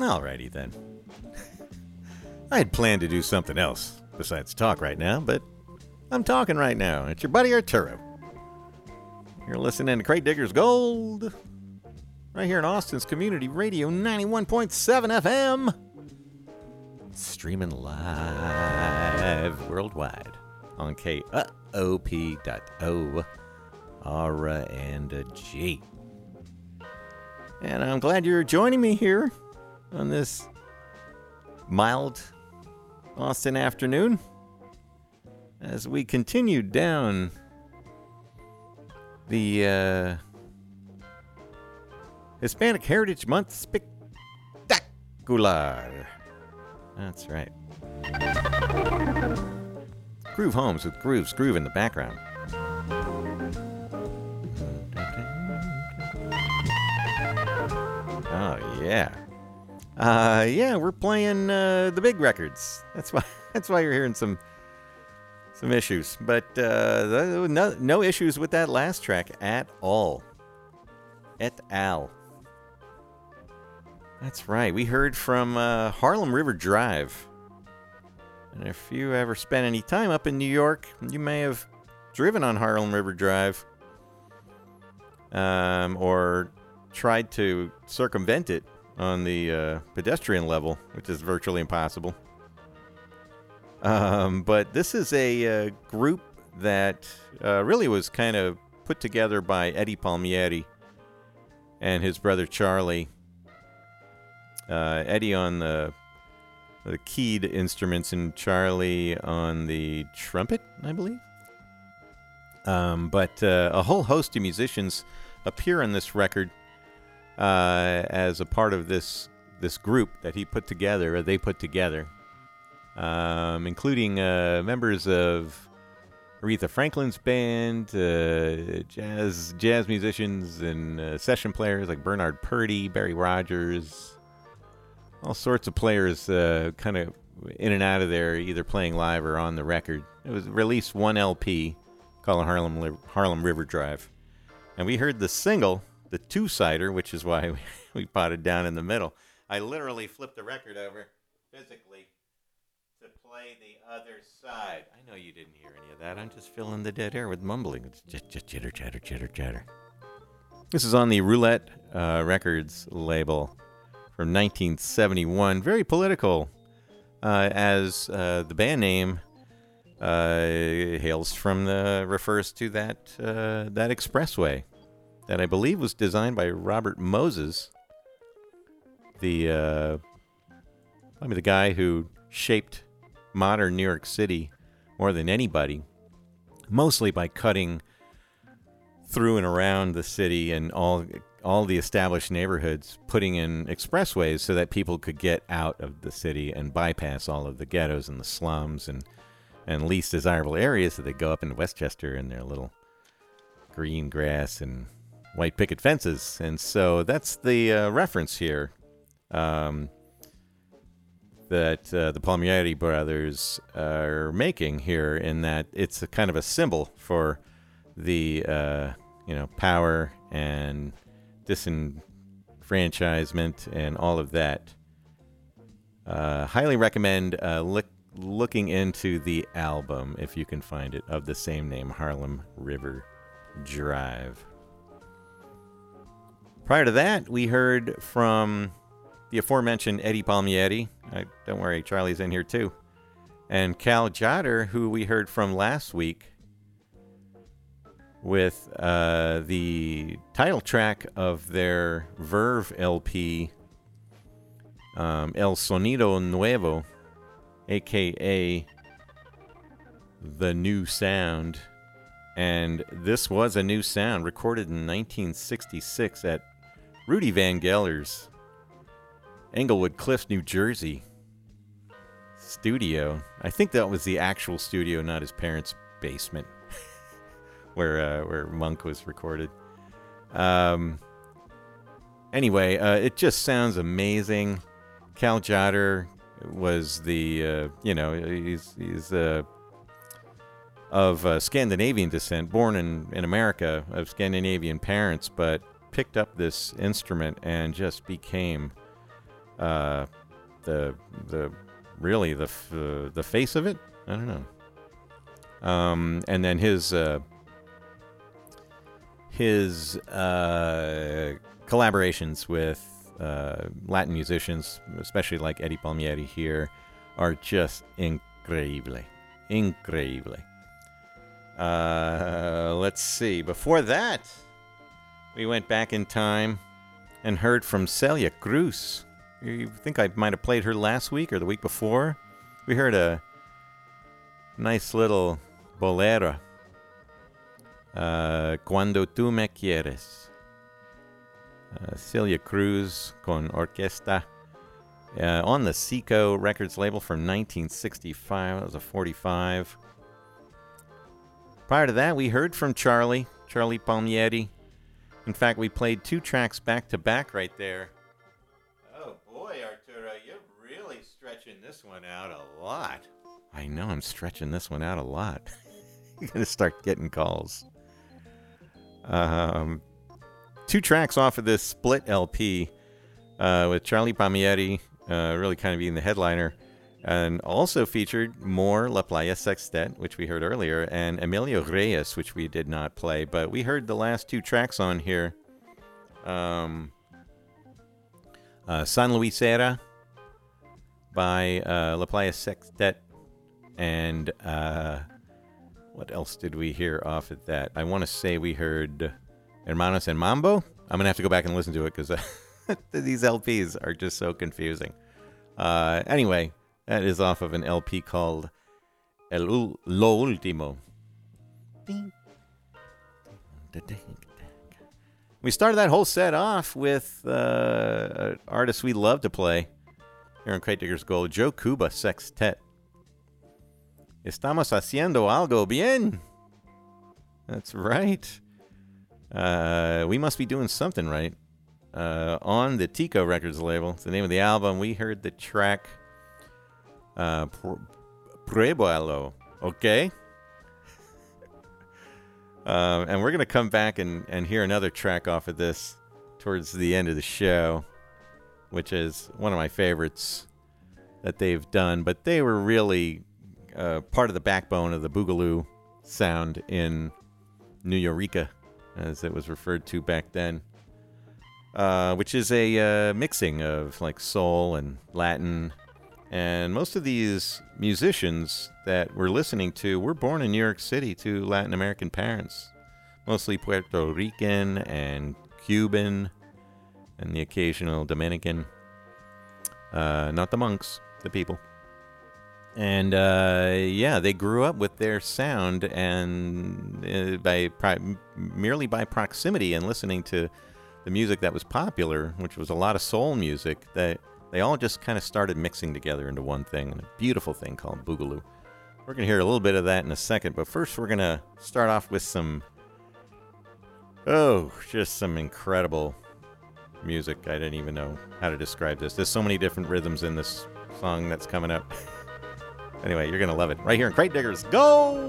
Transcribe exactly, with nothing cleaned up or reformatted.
Alrighty then. I had planned to do something else besides talk right now, but I'm talking right now. It's your buddy Arturo. You're listening to Crate Diggers Gold right here in Austin's Community Radio ninety-one point seven F M. Streaming live worldwide on K O P dot O R and G. And I'm glad you're joining me here on this mild Austin afternoon as we continue down the uh, Hispanic Heritage Month Spectacular. That's right. Groove Homes with Grooves Groove in the background. Oh, yeah. Uh, yeah, we're playing uh, the big records. That's why That's why you're hearing some some issues. But uh, no, no issues with that last track at all. Et al. That's right. We heard from uh, Harlem River Drive. And if you ever spent any time up in New York, you may have driven on Harlem River Drive. Um, or tried to circumvent it on the uh, pedestrian level, which is virtually impossible. Um, but this is a uh, group that uh, really was kind of put together by Eddie Palmieri and his brother Charlie. Uh, Eddie on the the keyed instruments and Charlie on the trumpet, I believe. Um, but uh, a whole host of musicians appear on this record uh, as a part of this this group that he put together, or they put together, um, including uh, members of Aretha Franklin's band, uh, jazz jazz musicians, and uh, session players like Bernard Purdie, Barry Rogers. All sorts of players uh, kind of in and out of there, either playing live or on the record. It was released one L P called Harlem, Harlem River Drive. And we heard the single, the two-sider, which is why we, we potted down in the middle. I literally flipped the record over physically to play the other side. I know you didn't hear any of that. I'm just filling the dead air with mumbling. It's just, just chitter, chatter, chitter, chatter. This is on the Roulette uh, Records label from nineteen seventy-one. Very political, uh, as uh, the band name uh, hails from the refers to that uh, that expressway that I believe was designed by Robert Moses, the uh, I mean the guy who shaped modern New York City more than anybody, mostly by cutting through and around the city and all. all the established neighborhoods, putting in expressways so that people could get out of the city and bypass all of the ghettos and the slums and, and least desirable areas, so they go up into Westchester in their little green grass and white picket fences. And so that's the uh, reference here um, that uh, the Palmieri brothers are making here, in that it's a kind of a symbol for the uh, you know power and disenfranchisement and all of that. Uh, highly recommend uh, look, looking into the album, if you can find it, of the same name, Harlem River Drive. Prior to that, we heard from the aforementioned Eddie Palmieri. I, don't worry, Charlie's in here too. And Cal Tjader, who we heard from last week, with uh, the title track of their Verve L P, um, El Sonido Nuevo, a k a. The New Sound. And this was a new sound, recorded in nineteen sixty-six at Rudy Van Gelder's Englewood Cliffs, New Jersey studio. I think that was the actual studio, not his parents' basement. Where uh, where Monk was recorded. Um, anyway, uh, it just sounds amazing. Cal Tjader was the uh, you know he's he's uh, of uh, Scandinavian descent, born in in America of Scandinavian parents, but picked up this instrument and just became uh, the the really the f- uh, the face of it. I don't know. Um, and then his uh, his uh, collaborations with uh, Latin musicians, especially like Eddie Palmieri here, are just increíble, increíble. Uh, let's see. Before that, we went back in time and heard from Celia Cruz. You think I might have played her last week or the week before? We heard a nice little bolero. Uh, Cuando tú me quieres. Uh, Celia Cruz con orquesta. Uh, on the Seco Records label from nineteen sixty-five. That was a forty-five. Prior to that, we heard from Charlie, Charlie Palmieri. In fact, we played two tracks back to back right there. Oh boy, Arturo, you're really stretching this one out a lot. I know I'm stretching this one out a lot. You're going to start getting calls. Um, two tracks off of this split L P uh, with Charlie Palmieri uh, really kind of being the headliner. And also featured more La Playa Sextet, which we heard earlier, and Emilio Reyes, which we did not play. But we heard the last two tracks on here. Um, uh, San Luisera by uh, La Playa Sextet. And uh, what else did we hear off of that? I want to say we heard Hermanos en Mambo. I'm going to have to go back and listen to it because these L Ps are just so confusing. Uh, anyway... That is off of an L P called El U- Lo Último. We started that whole set off with uh, an artist we love to play here on Crate Diggers Gold, Joe Cuba Sextet. Estamos haciendo algo bien. That's right. Uh, we must be doing something right. Uh, on the Tico Records label, it's the name of the album. We heard the track... Uh, Pruébalo, okay? um, and we're going to come back and, and hear another track off of this towards the end of the show, which is one of my favorites that they've done. But they were really uh, part of the backbone of the Boogaloo sound in New Eureka, as it was referred to back then, uh, which is a uh, mixing of like soul and Latin. And most of these musicians that we're listening to were born in New York City to Latin American parents, mostly Puerto Rican and Cuban and the occasional Dominican. Uh, not the monks, the people. And uh, yeah, they grew up with their sound and uh, by pri- merely by proximity and listening to the music that was popular, which was a lot of soul music that they all just kind of started mixing together into one thing, and a beautiful thing called Boogaloo. We're going to hear a little bit of that in a second, but first we're going to start off with some, oh, just some incredible music. I didn't even know how to describe this. There's so many different rhythms in this song that's coming up. Anyway, you're going to love it. Right here in Crate Diggers. Go!